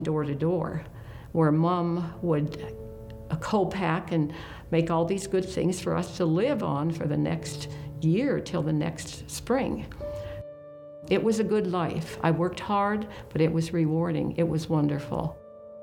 door to door, where Mom would co-pack and make all these good things for us to live on for the next year till the next spring. It was a good life. I worked hard, but it was rewarding. It was wonderful.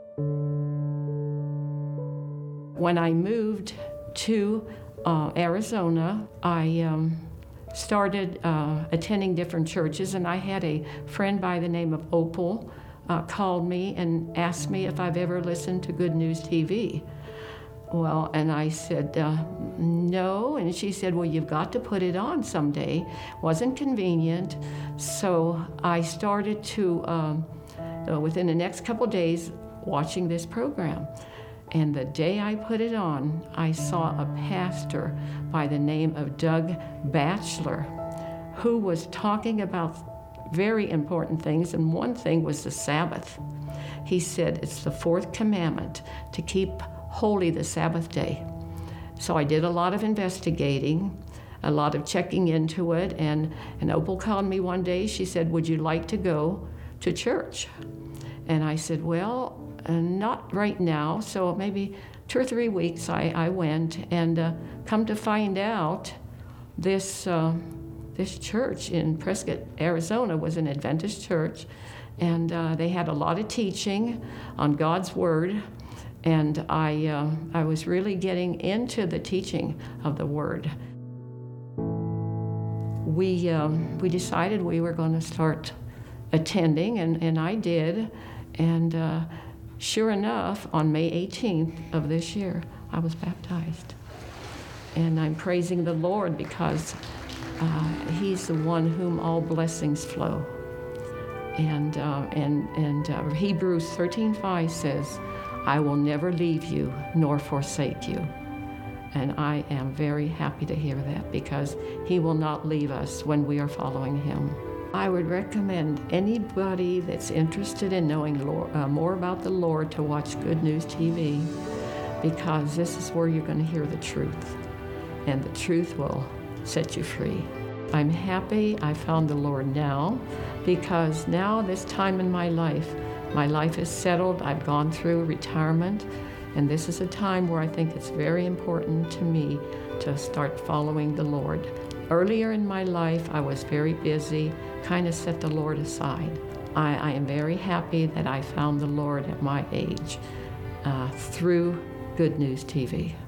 When I moved to Arizona, I started attending different churches, and I had a friend by the name of Opal called me and asked me if I've ever listened to Good News TV. Well, and I said, no, and she said, well, you've got to put it on someday. Wasn't convenient, so I started to, within the next couple days, watching this program. And the day I put it on, I saw a pastor by the name of Doug Batchelor, who was talking about very important things, and one thing was the Sabbath. He said it's the fourth commandment to keep holy the Sabbath day. So I did a lot of investigating, a lot of checking into it, and Opal called me one day. She said, would you like to go to church? And I said, well, not right now, so maybe 2 or 3 weeks I went, and come to find out this church in Prescott, Arizona was an Adventist church, and they had a lot of teaching on God's Word, and I was really getting into the teaching of the Word. We decided we were going to start attending, and I did, and sure enough, on May 18th of this year, I was baptized. And I'm praising the Lord because He's the one whom all blessings flow. And Hebrews 13:5 says, I will never leave you nor forsake you. And I am very happy to hear that, because He will not leave us when we are following Him. I would recommend anybody that's interested in knowing more about the Lord to watch Good News TV, because this is where you're going to hear the truth, and the truth will set you free. I'm happy I found the Lord now, because now, this time in my life is settled. I've gone through retirement, and this is a time where I think it's very important to me to start following the Lord. Earlier in my life, I was very busy, kind of set the Lord aside. I am very happy that I found the Lord at my age through Good News TV.